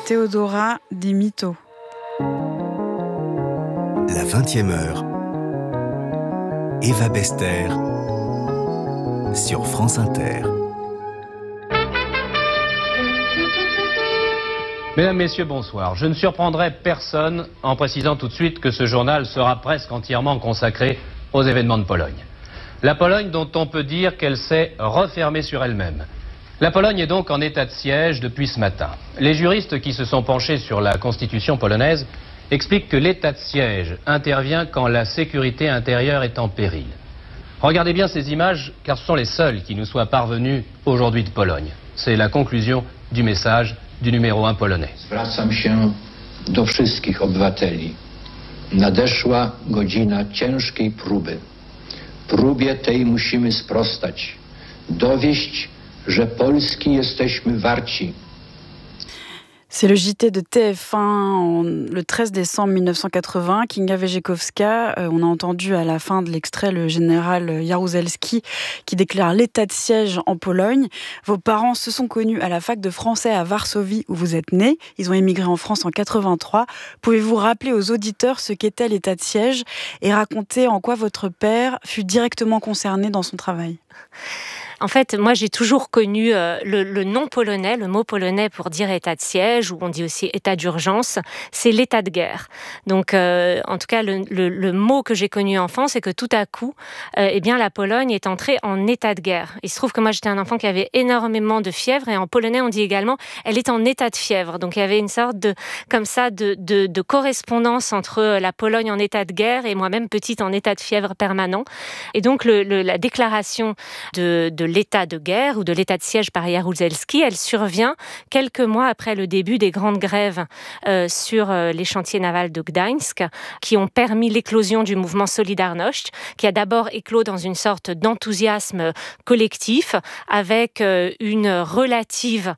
Théodora Di Mito. La 20e heure. Eva Bester sur France Inter. Mesdames, Messieurs, bonsoir. Je ne surprendrai personne en précisant tout de suite que ce journal sera presque entièrement consacré aux événements de Pologne. La Pologne dont on peut dire qu'elle s'est refermée sur elle-même. La Pologne est donc en état de siège depuis ce matin. Les juristes qui se sont penchés sur la constitution polonaise expliquent que l'état de siège intervient quand la sécurité intérieure est en péril. Regardez bien ces images, car ce sont les seules qui nous soient parvenues aujourd'hui de Pologne. C'est la conclusion du message du numéro 1 polonais. Zwracam się do wszystkich obywateli. Nadeszła godzina ciężkiej próby. Próbie tej musimy sprostać. Dowieść, że Polski jesteśmy warci. C'est le JT de TF1 le 13 décembre 1980. Kinga Wejciechowska, on a entendu à la fin de l'extrait le général Jaruzelski qui déclare l'état de siège en Pologne. Vos parents se sont connus à la fac de français à Varsovie où vous êtes nés. Ils ont émigré en France en 83. Pouvez-vous rappeler aux auditeurs ce qu'était l'état de siège et raconter en quoi votre père fut directement concerné dans son travail ? En fait, moi, j'ai toujours connu le nom polonais, le mot polonais pour dire état de siège, ou on dit aussi état d'urgence, c'est l'état de guerre. Donc, en tout cas, le mot que j'ai connu enfant, c'est que tout à coup, eh bien, la Pologne est entrée en état de guerre. Il se trouve que moi, j'étais un enfant qui avait énormément de fièvre, et en polonais, on dit également, elle est en état de fièvre. Donc, il y avait une sorte de correspondance entre la Pologne en état de guerre et moi-même petite en état de fièvre permanent. Et donc, la déclaration de l'état de guerre ou de l'état de siège par Jaruzelski, elle survient quelques mois après le début des grandes grèves sur les chantiers navals de Gdańsk, qui ont permis l'éclosion du mouvement Solidarność, qui a d'abord éclos dans une sorte d'enthousiasme collectif, avec une relative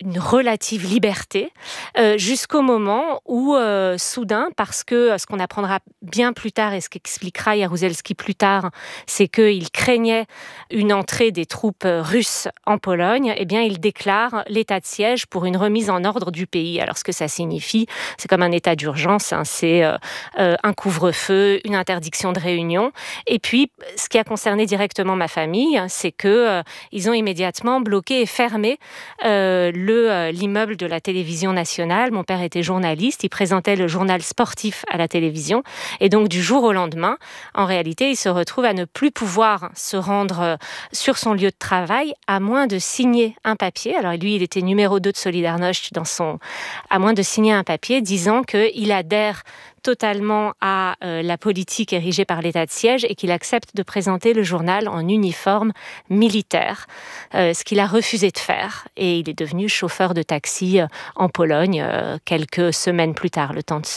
liberté, jusqu'au moment où, soudain, parce que ce qu'on apprendra bien plus tard et ce qu'expliquera Jaruzelski plus tard, c'est qu'il craignait une entrée des troupes russes en Pologne, eh bien, il déclare l'état de siège pour une remise en ordre du pays. Alors, ce que ça signifie, c'est comme un état d'urgence, c'est un couvre-feu, une interdiction de réunion. Et puis, ce qui a concerné directement ma famille, c'est que ils ont immédiatement bloqué et fermé l'immeuble de la télévision nationale. Mon père était journaliste, il présentait le journal sportif à la télévision. Et donc, du jour au lendemain, en réalité, il se retrouve à ne plus pouvoir se rendre sur son lieu de travail, à moins de signer un papier. Alors lui, il était numéro 2 de Solidarność à moins de signer un papier disant qu'il adhère totalement à la politique érigée par l'état de siège et qu'il accepte de présenter le journal en uniforme militaire, ce qu'il a refusé de faire. Et il est devenu chauffeur de taxi en Pologne quelques semaines plus tard, le temps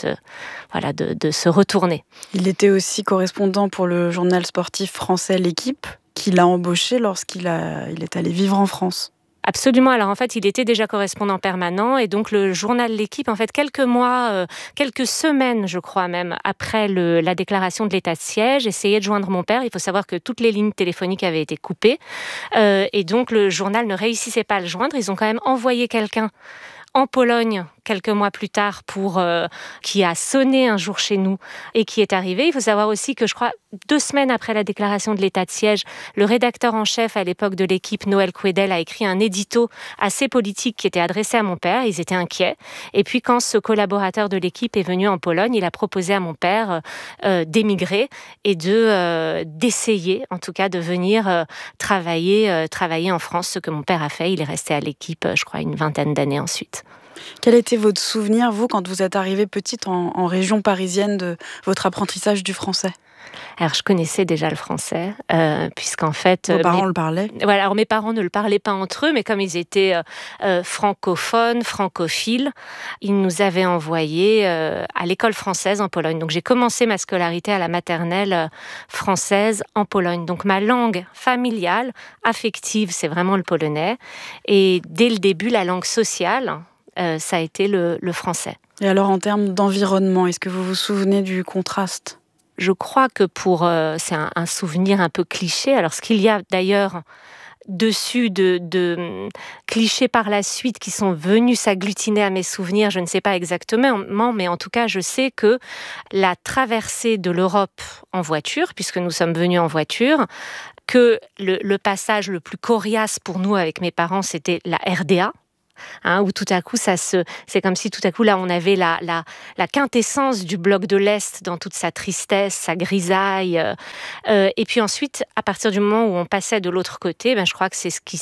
de se retourner. Il était aussi correspondant pour le journal sportif français L'Équipe, qu'il a embauché lorsqu'il est allé vivre en France. Absolument. Alors en fait, il était déjà correspondant permanent et donc le journal L'Équipe, en fait, quelques semaines, je crois même, après la déclaration de l'état de siège, essayait de joindre mon père. Il faut savoir que toutes les lignes téléphoniques avaient été coupées et donc le journal ne réussissait pas à le joindre. Ils ont quand même envoyé quelqu'un en Pologne, quelques mois plus tard, qui a sonné un jour chez nous et qui est arrivé. Il faut savoir aussi que, je crois, 2 semaines après la déclaration de l'état de siège, le rédacteur en chef à l'époque de L'Équipe, Noël Quedel, a écrit un édito assez politique qui était adressé à mon père. Ils étaient inquiets. Et puis, quand ce collaborateur de L'Équipe est venu en Pologne, il a proposé à mon père d'émigrer et d'essayer, en tout cas, de venir travailler en France, ce que mon père a fait. Il est resté à L'Équipe, je crois, une 20aine d'années ensuite. Quel était votre souvenir, vous, quand vous êtes arrivée petite en région parisienne, de votre apprentissage du français ? Alors, je connaissais déjà le français, puisqu'en fait... Vos parents le parlaient ? Voilà, alors mes parents ne le parlaient pas entre eux, mais comme ils étaient francophones, francophiles, ils nous avaient envoyés à l'école française en Pologne. Donc, j'ai commencé ma scolarité à la maternelle française en Pologne. Donc, ma langue familiale, affective, c'est vraiment le polonais. Et dès le début, la langue sociale, ça a été le français. Et alors, en termes d'environnement, est-ce que vous vous souvenez du contraste ? Je crois que c'est un souvenir un peu cliché. Alors, ce qu'il y a d'ailleurs dessus de clichés par la suite qui sont venus s'agglutiner à mes souvenirs, je ne sais pas exactement, mais en tout cas, je sais que la traversée de l'Europe en voiture, puisque nous sommes venus en voiture, que le passage le plus coriace pour nous avec mes parents, c'était la RDA. Où tout à coup, c'est comme si tout à coup, là, on avait la quintessence du bloc de l'Est dans toute sa tristesse, sa grisaille. Et puis ensuite, à partir du moment où on passait de l'autre côté, je crois que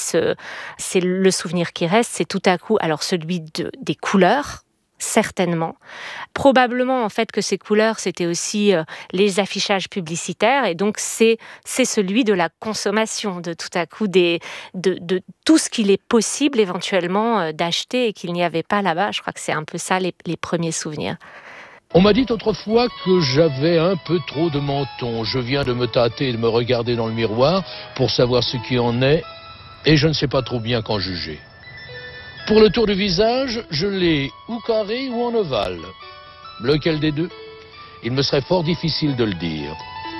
c'est le souvenir qui reste, c'est tout à coup, alors celui des couleurs, certainement. Probablement, en fait, que ces couleurs, c'était aussi les affichages publicitaires, et donc c'est celui de la consommation, de tout à coup de tout ce qu'il est possible éventuellement d'acheter et qu'il n'y avait pas là-bas. Je crois que c'est un peu ça les premiers souvenirs. On m'a dit autrefois que j'avais un peu trop de menton. Je viens de me tâter et de me regarder dans le miroir pour savoir ce qui en est, et je ne sais pas trop bien qu'en juger. Pour le tour du visage, je l'ai ou carré ou en ovale. Lequel des deux? Il me serait fort difficile de le dire.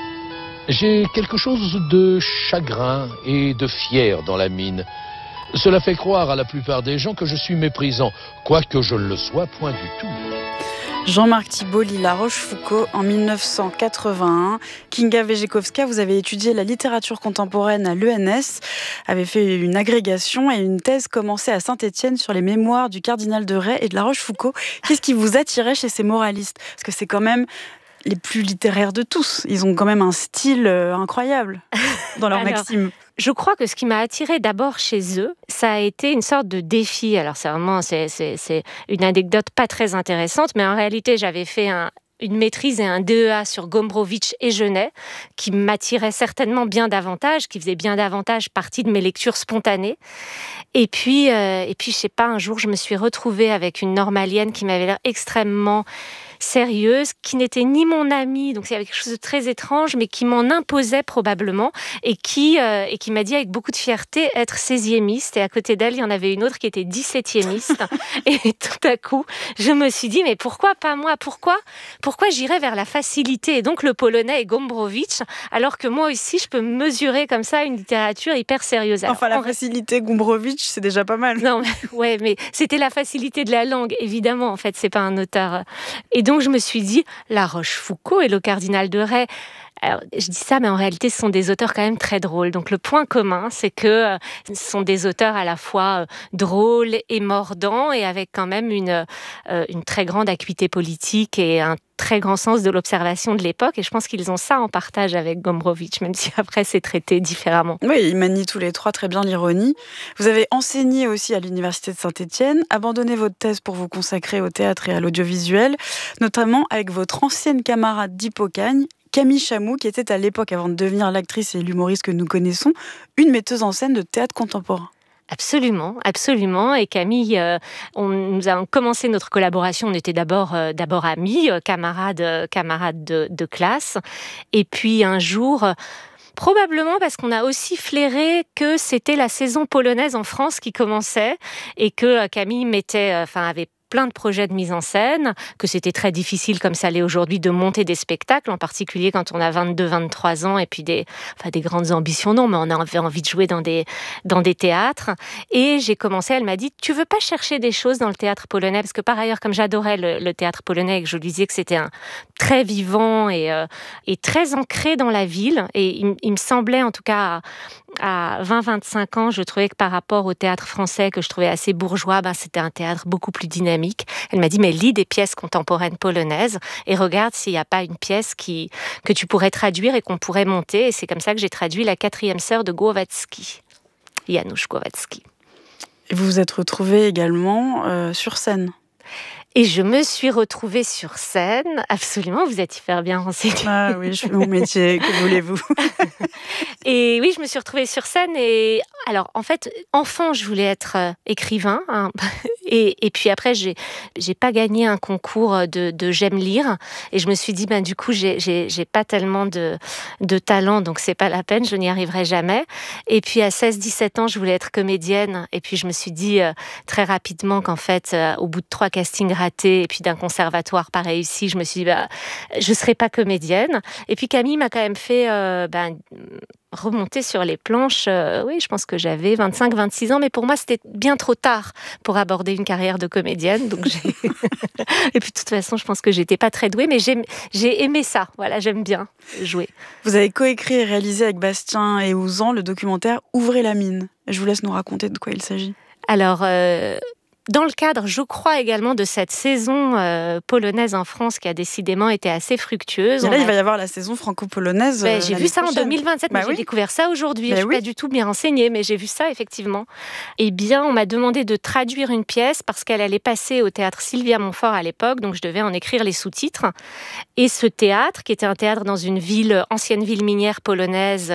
J'ai quelque chose de chagrin et de fier dans la mine. Cela fait croire à la plupart des gens que je suis méprisant, quoique je ne le sois point du tout. Jean-Marc Thibault lit La Rochefoucauld en 1981. Kinga Wejciechowska, vous avez étudié la littérature contemporaine à l'ENS, avez fait une agrégation et une thèse commencée à Saint-Étienne sur les mémoires du cardinal de Rais et de La Rochefoucauld. Qu'est-ce qui vous attirait chez ces moralistes? Parce que c'est quand même les plus littéraires de tous. Ils ont quand même un style incroyable dans leurs maximes. Je crois que ce qui m'a attirée d'abord chez eux, ça a été une sorte de défi. Alors c'est une anecdote pas très intéressante, mais en réalité j'avais fait une maîtrise et un DEA sur Gombrowicz et Genet, qui m'attiraient certainement bien davantage, qui faisaient bien davantage partie de mes lectures spontanées. Et puis je sais pas, un jour je me suis retrouvée avec une normalienne qui m'avait l'air extrêmement sérieuse, qui n'était ni mon amie, donc il y avait quelque chose de très étrange, mais qui m'en imposait probablement, et qui m'a dit avec beaucoup de fierté être 16e. Et à côté d'elle, il y en avait une autre qui était 17e. Et tout à coup, je me suis dit, mais pourquoi pas moi? Pourquoi j'irais vers la facilité, et donc le polonais et Gombrowicz, alors que moi aussi, je peux mesurer comme ça une littérature hyper sérieuse. Alors, la facilité Gombrowicz, c'est déjà pas mal. Non, mais c'était la facilité de la langue, évidemment, en fait, c'est pas un auteur. Et donc, je me suis dit, La Rochefoucauld et le cardinal de Rais. Alors, je dis ça, mais en réalité, ce sont des auteurs quand même très drôles. Donc, le point commun, c'est que ce sont des auteurs à la fois drôles et mordants, et avec quand même une très grande acuité politique et un très grand sens de l'observation de l'époque. Et je pense qu'ils ont ça en partage avec Gombrowicz, même si après, c'est traité différemment. Oui, ils manient tous les trois très bien l'ironie. Vous avez enseigné aussi à l'université de Saint-Étienne, abandonné votre thèse pour vous consacrer au théâtre et à l'audiovisuel, notamment avec votre ancienne camarade d'Hippocagne, Camille Chamou, qui était à l'époque, avant de devenir l'actrice et l'humoriste que nous connaissons, une metteuse en scène de théâtre contemporain. Absolument, absolument. Et Camille, nous avons commencé notre collaboration. On était d'abord amis, camarades de classe. Et puis un jour, probablement parce qu'on a aussi flairé que c'était la saison polonaise en France qui commençait, et que Camille avait plein de projets de mise en scène, que c'était très difficile, comme ça l'est aujourd'hui, de monter des spectacles, en particulier quand on a 22-23 ans, et puis des grandes ambitions, non, mais on avait envie de jouer dans des théâtres. Et j'ai commencé, elle m'a dit, tu veux pas chercher des choses dans le théâtre polonais? Parce que par ailleurs, comme j'adorais le théâtre polonais, et que je lui disais que c'était un très vivant et très ancré dans la ville, et il me semblait, en tout cas, à 20-25 ans, je trouvais que par rapport au théâtre français, que je trouvais assez bourgeois, c'était un théâtre beaucoup plus dynamique. Elle m'a dit, mais lis des pièces contemporaines polonaises et regarde s'il n'y a pas une pièce que tu pourrais traduire et qu'on pourrait monter. Et c'est comme ça que j'ai traduit La 4e sœur de Głowacki, Janusz Głowacki. Et vous vous êtes retrouvée également sur scène. Et je me suis retrouvée sur scène, absolument, vous êtes hyper bien renseignée. Ah oui, je fais mon métier, que voulez-vous? Et oui, je me suis retrouvée sur scène, et alors en fait, enfant, je voulais être écrivain, hein. Et puis après, j'ai pas gagné un concours de j'aime lire, et je me suis dit, du coup, j'ai pas tellement de talent, donc c'est pas la peine, je n'y arriverai jamais. Et puis à 16-17 ans, je voulais être comédienne, et puis je me suis dit très rapidement qu'en fait, au bout de 3 castings ratée et puis d'un conservatoire pas réussi, je me suis dit, je serai pas comédienne. Et puis Camille m'a quand même fait remonter sur les planches. Oui, je pense que j'avais 25-26 ans, mais pour moi, c'était bien trop tard pour aborder une carrière de comédienne. Donc et puis de toute façon, je pense que j'étais pas très douée, mais j'ai aimé ça. Voilà, j'aime bien jouer. Vous avez coécrit et réalisé avec Bastien et Ouzan le documentaire Ouvrez la mine. Je vous laisse nous raconter de quoi il s'agit. Alors, dans le cadre, je crois également, de cette saison polonaise en France qui a décidément été assez fructueuse. Et là, il va y avoir la saison franco-polonaise. J'ai vu ça en 2027, mais j'ai découvert ça aujourd'hui. Je ne suis pas du tout bien renseignée, mais j'ai vu ça effectivement. Eh bien, on m'a demandé de traduire une pièce parce qu'elle allait passer au théâtre Sylvia Montfort à l'époque, donc je devais en écrire les sous-titres. Et ce théâtre, qui était un théâtre dans une ancienne ville minière polonaise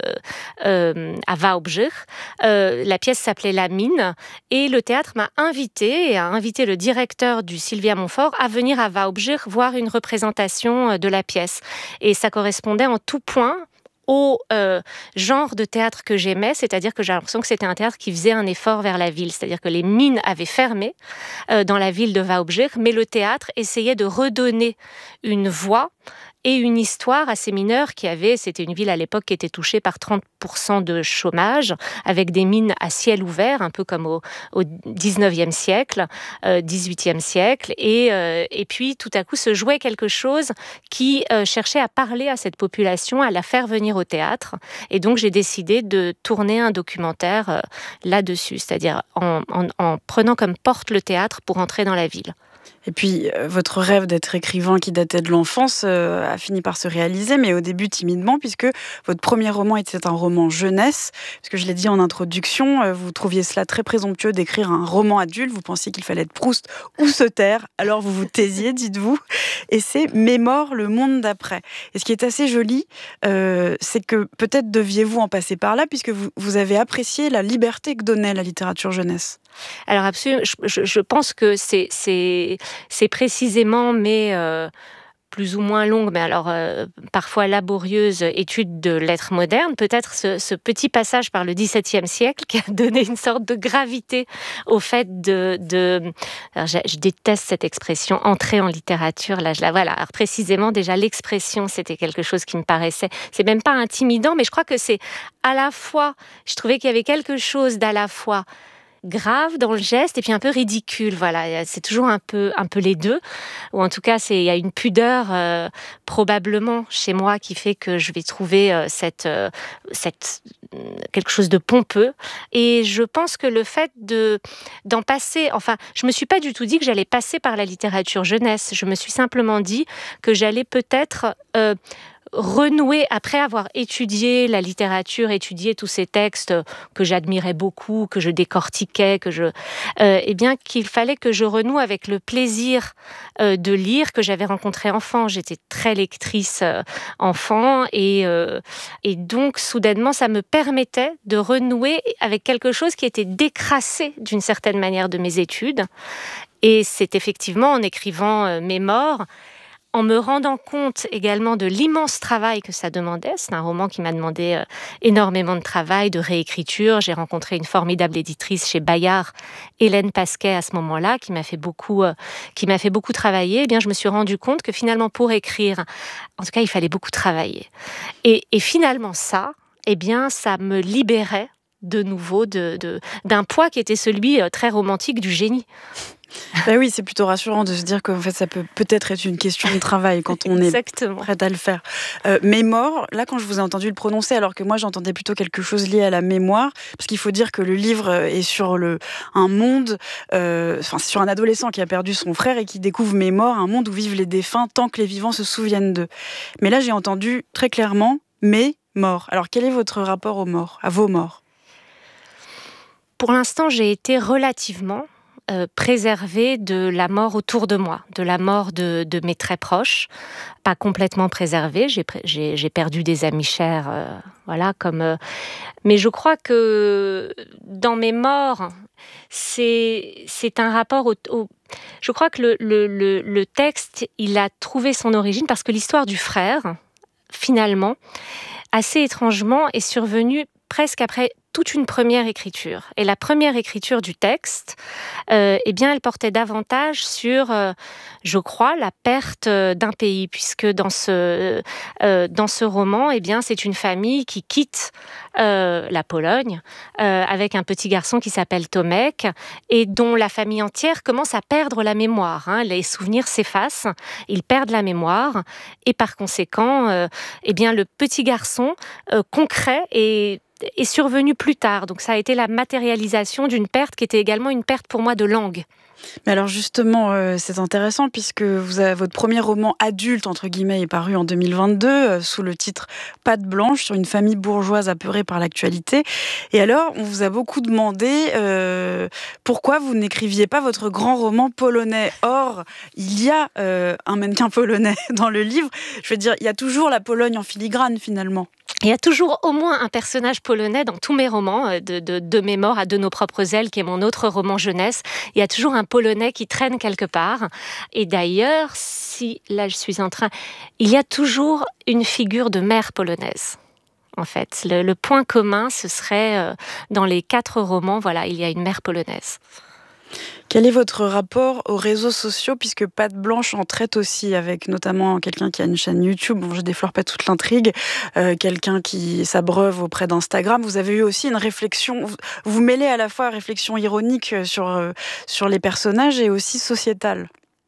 à Wałbrzych, la pièce s'appelait La Mine, et le théâtre m'a invité le directeur du Sylvia Montfort à venir à Wałbrzych voir une représentation de la pièce. Et ça correspondait en tout point au genre de théâtre que j'aimais, c'est-à-dire que j'ai l'impression que c'était un théâtre qui faisait un effort vers la ville, c'est-à-dire que les mines avaient fermé dans la ville de Wałbrzych, mais le théâtre essayait de redonner une voix et une histoire à ces mineurs c'était une ville à l'époque qui était touchée par 30% de chômage, avec des mines à ciel ouvert, un peu comme au 19e siècle, 18e siècle, et puis tout à coup se jouait quelque chose qui cherchait à parler à cette population, à la faire venir au théâtre, et donc j'ai décidé de tourner un documentaire là-dessus, c'est-à-dire en prenant comme porte le théâtre pour entrer dans la ville. Et puis, votre rêve d'être écrivain qui datait de l'enfance a fini par se réaliser, mais au début timidement, puisque votre premier roman était un roman jeunesse. Parce que je l'ai dit en introduction, vous trouviez cela très présomptueux d'écrire un roman adulte. Vous pensiez qu'il fallait être Proust ou se taire. Alors vous vous taisiez, dites-vous. Et c'est Mémore, le monde d'après. Et ce qui est assez joli, c'est que peut-être deviez-vous en passer par là, puisque vous avez apprécié la liberté que donnait la littérature jeunesse. Alors absolument, je pense que c'est précisément mes plus ou moins longues, mais alors parfois laborieuses études de lettres modernes, peut-être ce petit passage par le XVIIe siècle qui a donné une sorte de gravité au fait alors je déteste cette expression, entrer en littérature, là je la voilà. Alors précisément déjà l'expression, c'était quelque chose qui me paraissait, c'est même pas intimidant, mais je crois que c'est à la fois, je trouvais qu'il y avait quelque chose d'à la fois grave dans le geste et puis un peu ridicule, voilà, c'est toujours un peu les deux, ou en tout cas il y a une pudeur probablement chez moi qui fait que je vais trouver cette quelque chose de pompeux, et je pense que le fait d'en passer, enfin je me suis pas du tout dit que j'allais passer par la littérature jeunesse, je me suis simplement dit que j'allais peut-être renouer, après avoir étudié la littérature, étudié tous ces textes que j'admirais beaucoup, que je décortiquais, eh bien qu'il fallait que je renoue avec le plaisir de lire que j'avais rencontré enfant. J'étais très lectrice enfant, et donc soudainement ça me permettait de renouer avec quelque chose qui était décrassé d'une certaine manière de mes études. Et c'est effectivement en écrivant Mémore, en me rendant compte également de l'immense travail que ça demandait. C'est un roman qui m'a demandé énormément de travail, de réécriture. J'ai rencontré une formidable éditrice chez Bayard, Hélène Pasquet, à ce moment-là, qui m'a fait beaucoup travailler. Eh bien, je me suis rendu compte que finalement, pour écrire, en tout cas, il fallait beaucoup travailler. Et finalement, ça, eh bien, ça me libérait de nouveau d'un poids qui était celui très romantique du génie. Ben oui, c'est plutôt rassurant de se dire qu'en fait, ça peut peut-être être une question de travail quand on est prête à le faire. Mémore, là, quand je vous ai entendu le prononcer, alors que moi, j'entendais plutôt quelque chose lié à la mémoire, parce qu'il faut dire que le livre est sur un monde, sur un adolescent qui a perdu son frère et qui découvre Mémore, un monde où vivent les défunts tant que les vivants se souviennent d'eux. Mais là, j'ai entendu très clairement Mémore. Alors, quel est votre rapport aux morts, à vos morts ? Pour l'instant, j'ai été relativement préservée de la mort autour de moi, de la mort de mes très proches. Pas complètement préservée, j'ai perdu des amis chers, voilà, mais je crois que dans mes morts, c'est un rapport je crois que le texte, il a trouvé son origine parce que l'histoire du frère, finalement, assez étrangement, est survenue presque après toute une première écriture. Et la première écriture du texte, eh bien, elle portait davantage sur, je crois, la perte d'un pays, puisque dans ce roman, eh bien, c'est une famille qui quitte la Pologne avec un petit garçon qui s'appelle Tomek et dont la famille entière commence à perdre la mémoire. Les souvenirs s'effacent, ils perdent la mémoire et par conséquent, eh bien, le petit garçon concret est survenu plus tard. Donc ça a été la matérialisation d'une perte qui était également une perte pour moi de langue. Mais alors justement, c'est intéressant puisque votre premier roman adulte, entre guillemets, est paru en 2022 sous le titre Patte blanche, sur une famille bourgeoise apeurée par l'actualité. Et alors, on vous a beaucoup demandé pourquoi vous n'écriviez pas votre grand roman polonais. Or, il y a un mannequin polonais dans le livre. Je veux dire, il y a toujours la Pologne en filigrane finalement. Il y a toujours au moins un personnage polonais dans tous mes romans, de mémoire à De nos propres ailes, qui est mon autre roman jeunesse. Il y a toujours un Polonais qui traîne quelque part. Et d'ailleurs, il y a toujours une figure de mère polonaise. En fait, le point commun, ce serait dans les 4 romans, voilà, il y a une mère polonaise. Quel est votre rapport aux réseaux sociaux, puisque Patte blanche en traite aussi, avec notamment quelqu'un qui a une chaîne YouTube, bon, je déflore pas toute l'intrigue, quelqu'un qui s'abreuve auprès d'Instagram. Vous avez eu aussi une réflexion, vous mêlez à la fois réflexion ironique sur les personnages et aussi sociétale.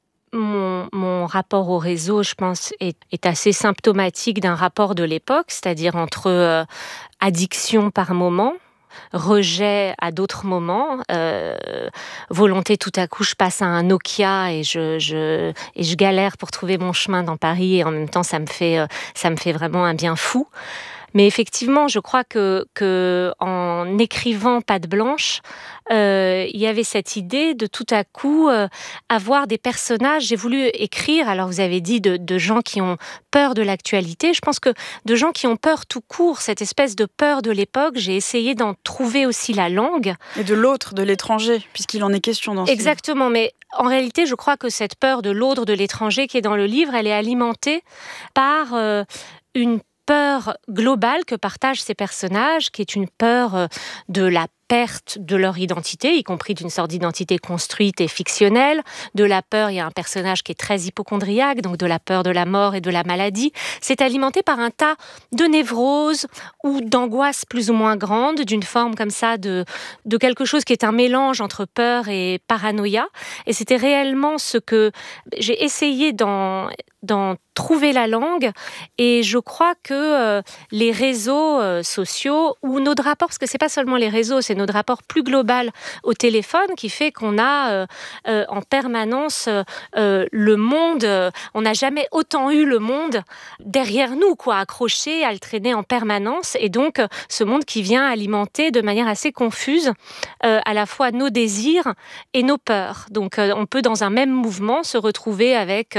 Mon rapport au réseau, je pense, est assez symptomatique d'un rapport de l'époque, c'est-à-dire entre addiction par moment, rejet à d'autres moments, volonté tout à coup je passe à un Nokia et je galère pour trouver mon chemin dans Paris et en même temps ça me fait vraiment un bien fou. Mais effectivement, je crois que en écrivant Patte blanche, il y avait cette idée de tout à coup avoir des personnages. J'ai voulu écrire, alors vous avez dit de gens qui ont peur de l'actualité. Je pense que de gens qui ont peur tout court, cette espèce de peur de l'époque, j'ai essayé d'en trouver aussi la langue. Et de l'autre, de l'étranger, puisqu'il en est question dans ce livre. Exactement, mais en réalité, je crois que cette peur de l'autre, de l'étranger qui est dans le livre, elle est alimentée par une peur globale que partagent ces personnages, qui est une peur de la perte de leur identité, y compris d'une sorte d'identité construite et fictionnelle. De la peur, il y a un personnage qui est très hypocondriaque, donc de la peur de la mort et de la maladie. C'est alimenté par un tas de névroses ou d'angoisses plus ou moins grandes, d'une forme comme ça de quelque chose qui est un mélange entre peur et paranoïa. Et c'était réellement ce que j'ai essayé d'en trouver la langue, et je crois que les réseaux sociaux ou notre rapport, parce que c'est pas seulement les réseaux, c'est notre rapport plus global au téléphone qui fait qu'on a en permanence le monde, on n'a jamais autant eu le monde derrière nous, accroché, à le traîner en permanence, et donc ce monde qui vient alimenter de manière assez confuse à la fois nos désirs et nos peurs. Donc on peut dans un même mouvement se retrouver avec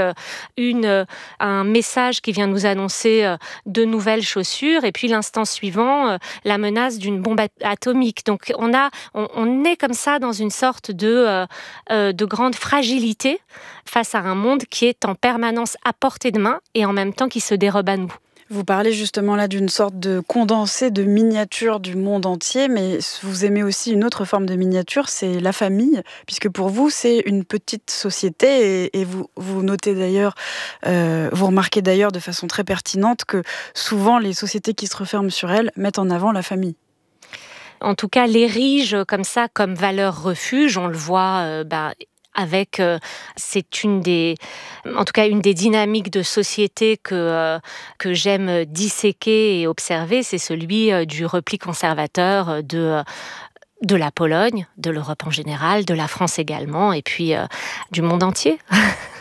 un message qui vient nous annoncer de nouvelles chaussures, et puis l'instant suivant, la menace d'une bombe atomique. Donc on est comme ça dans une sorte de grande fragilité face à un monde qui est en permanence à portée de main et en même temps qui se dérobe à nous. Vous parlez justement là d'une sorte de condensé, de miniature du monde entier, mais vous aimez aussi une autre forme de miniature, c'est la famille, puisque pour vous, c'est une petite société, et vous notez d'ailleurs, vous remarquez d'ailleurs de façon très pertinente que souvent les sociétés qui se referment sur elles mettent en avant la famille. En tout cas, l'érige comme ça, comme valeur refuge, on le voit avec, c'est une des dynamiques de société que j'aime disséquer et observer, c'est celui du repli conservateur de la Pologne, de l'Europe en général, de la France également, et puis du monde entier.